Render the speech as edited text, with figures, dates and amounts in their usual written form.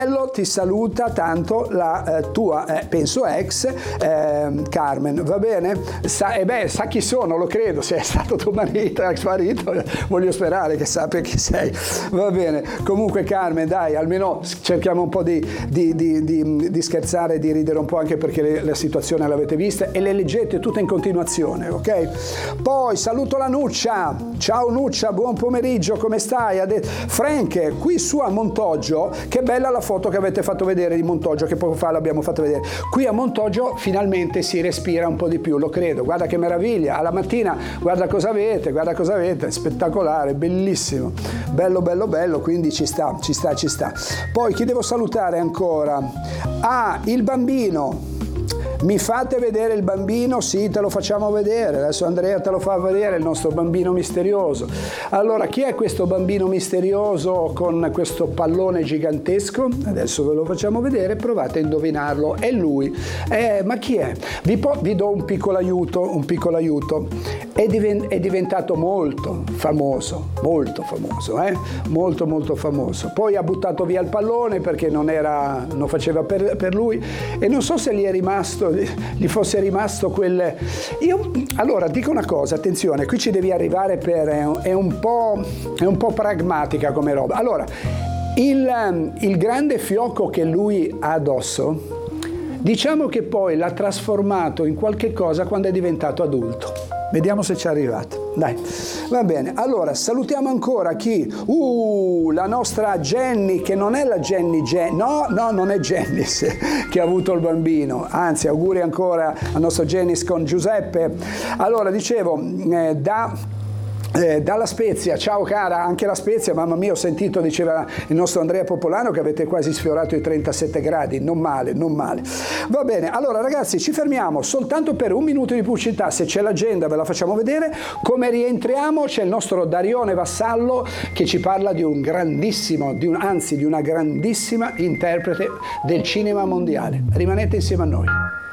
Ti saluta tanto la tua, penso ex, Carmen, va bene? Sa chi sono, lo credo, se è stato tuo marito, ex marito, voglio sperare che sappia chi sei, va bene. Comunque Carmen, dai, almeno cerchiamo un po' di scherzare, di ridere un po', anche perché la situazione l'avete vista e le leggete tutte in continuazione, ok? Poi saluto la Nuccia, ciao Nuccia, buon pomeriggio, come stai? Frank, qui su a Montoggio, che bella la foto che avete fatto vedere di Montoggio, che poco fa l'abbiamo fatto vedere. Qui a Montoggio finalmente si respira un po' di più, lo credo. Guarda che meraviglia, alla mattina guarda cosa avete, spettacolare, bellissimo, bello, quindi ci sta. Poi chi devo salutare ancora? Il bambino. Mi fate vedere il bambino? Sì, te lo facciamo vedere. Adesso Andrea te lo fa vedere, il nostro bambino misterioso. Allora, chi è questo bambino misterioso con questo pallone gigantesco? Adesso ve lo facciamo vedere, provate a indovinarlo. È lui. Ma chi è? Vi do un piccolo aiuto. È diventato molto famoso, molto famoso. Poi ha buttato via il pallone perché non faceva per lui, e non so se gli fosse rimasto quel... Allora dico una cosa, attenzione, qui ci devi arrivare è un po' pragmatica come roba. Allora, il grande fiocco che lui ha addosso, diciamo che poi l'ha trasformato in qualche cosa quando è diventato adulto. Vediamo se ci è arrivato. Dai, va bene. Allora, salutiamo ancora chi? La nostra Jenny, che non è la no, non è Janice che ha avuto il bambino. Anzi, auguri ancora al nostro Janice con Giuseppe. Allora, dicevo, dalla Spezia, ciao cara, anche la Spezia, mamma mia, ho sentito, diceva il nostro Andrea Popolano, che avete quasi sfiorato i 37 gradi, non male. Va bene, allora ragazzi, ci fermiamo soltanto per un minuto di pubblicità, se c'è l'agenda ve la facciamo vedere. Come rientriamo c'è il nostro Darione Vassallo che ci parla di una grandissima interprete del cinema mondiale. Rimanete insieme a noi.